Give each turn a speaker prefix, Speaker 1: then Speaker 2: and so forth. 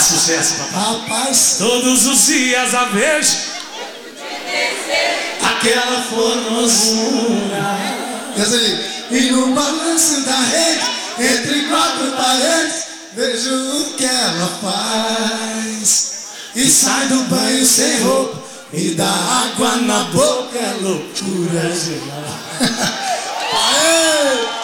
Speaker 1: sucesso, papai.
Speaker 2: Rapaz,
Speaker 1: Todos os dias a vejo aquela formosura.
Speaker 2: e no balanço da rede, entre quatro paredes, vejo o que ela faz. E sai do banho sem roupa, e dá água na boca, é loucura geral. Aê!